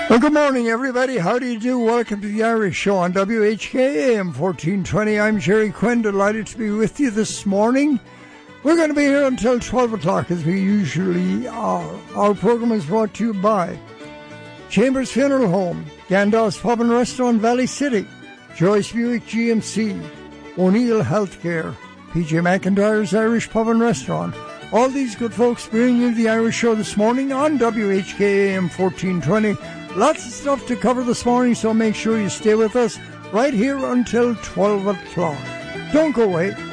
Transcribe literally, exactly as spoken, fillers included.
Well, good morning, everybody. How do you do? Welcome to the Irish Show on W H K A M fourteen twenty. I'm Jerry Quinn, delighted to be with you this morning. We're going to be here until twelve o'clock, as we usually are. Our program is brought to you by Chambers Funeral Home, Gandalf's Pub and Restaurant, Valley City, Joyce Buick G M C, O'Neill Healthcare, P J McIntyre's Irish Pub and Restaurant. All these good folks bring you the Irish Show this morning on W H K A M fourteen twenty. Lots of stuff to cover this morning, so make sure you stay with us right here until twelve o'clock. Don't go away.